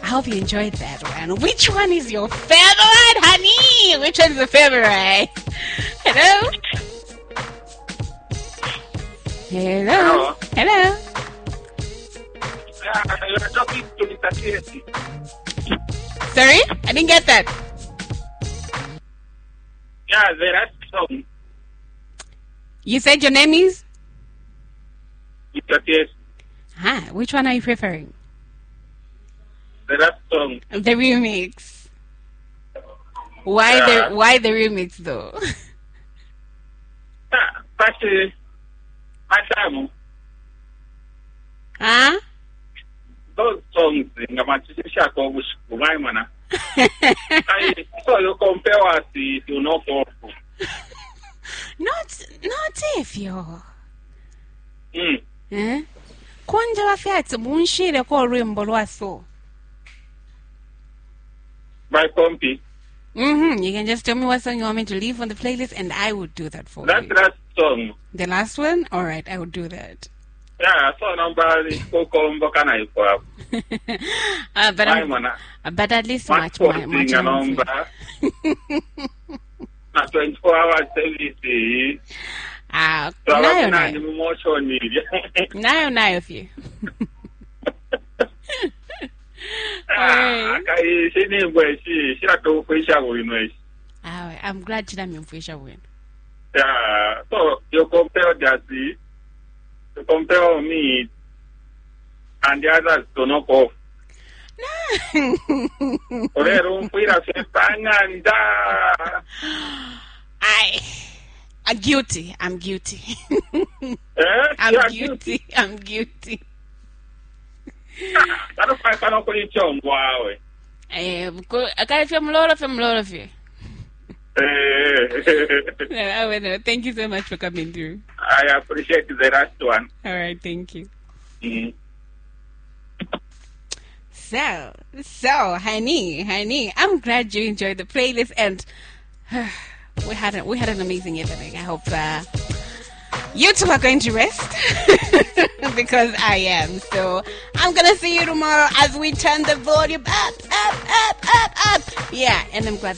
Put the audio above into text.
hope you enjoyed that one. Which one is your favorite, honey? Which one's your favorite? Hello? Hello? Hello? You're talking to Mr. TSC. Sorry? I didn't get that. Yeah, the last song. You said your name is? Mr. TSC. Which one are you preferring? The last song. The remix. Why the remix though? First, Madam. Those songs in the Matisha Kobush, I saw you compare us to no for. Not if you. Kwanja wafyatse munshire ko rwimbo lwaso. By Compy. You can just tell me what song you want me to leave on the playlist and I would do that for you. That's the last song. The last one? Alright, I would do that. Yeah, I saw number is Kokombo Kana. But at least much more. Number. 24 hours service. Nayo few. I'm glad to know you win. Yeah, so you compare Jazzy, you compare me, and the others to knock off. I'm guilty. I'm guilty. I'm guilty. I don't find I put it on. Wow. I can't feel a lot of you. Thank you so much for coming through. I appreciate the last one. All right, thank you. So, honey, I'm glad you enjoyed the playlist, and we had an amazing evening. I hope you two are going to rest because I am. So I'm gonna see you tomorrow as we turn the volume up. Yeah, and I'm glad